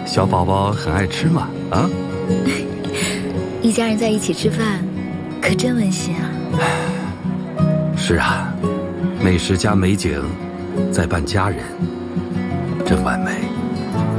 小宝宝很爱吃嘛，啊？ 一家人在一起吃饭，可真温馨啊。 是啊，美食加美景，再伴家人，真完美。